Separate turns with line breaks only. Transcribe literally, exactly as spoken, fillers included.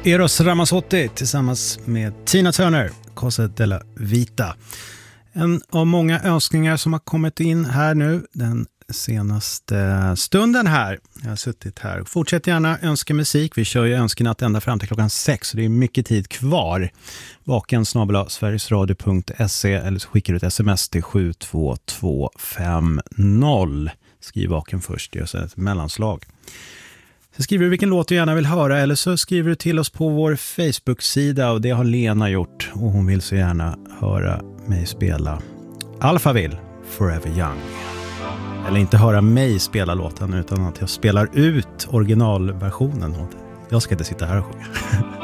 Eros Ramazzotti tillsammans med Tina Turner, Cosa della Vita. En av många önskningar som har kommit in här nu den senaste stunden här. Jag har suttit här. Fortsätt gärna önska musik. Vi kör ju önskenatt ända fram till klockan sex, så det är mycket tid kvar. Vaken snabel-a sverigesradio punkt se eller så skickar du ett sms till sju två två fem noll. Skriv vaken först, det är så ett mellanslag. Så skriver du vilken låt du gärna vill höra, eller så skriver du till oss på vår Facebook-sida, och det har Lena gjort, och hon vill så gärna höra mig spela Alphaville, Forever Young. Eller inte höra mig spela låten, utan att jag spelar ut originalversionen. Jag ska inte sitta här och sjunga.